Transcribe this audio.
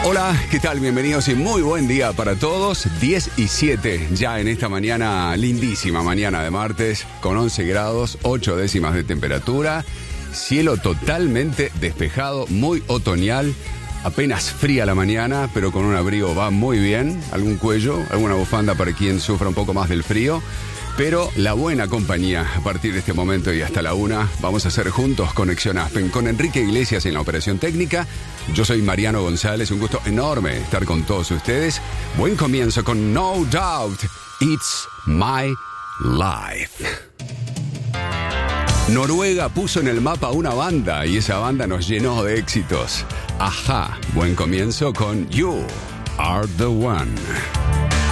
Hola, ¿qué tal? Bienvenidos y muy buen día para todos. 10:07 ya en esta mañana, lindísima mañana de martes, con 11 grados, 8 décimas de temperatura, cielo totalmente despejado, muy otoñal, apenas fría la mañana, pero con un abrigo va muy bien, algún cuello, alguna bufanda para quien sufra un poco más del frío. Pero la buena compañía, a partir de este momento y hasta la 1, vamos a hacer juntos Conexión Aspen con Enrique Iglesias en la operación técnica. Yo soy Mariano González, un gusto enorme estar con todos ustedes. Buen comienzo con No Doubt, It's My Life. Noruega puso en el mapa una banda y esa banda nos llenó de éxitos. Ajá, buen comienzo con You Are The One.